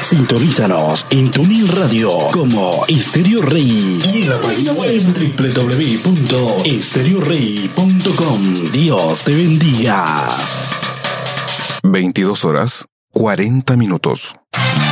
Sintonízanos en TuneIn Radio como Estéreo Rey y en la página web www.estereorey.com. Dios te bendiga. 22 horas 40 minutos.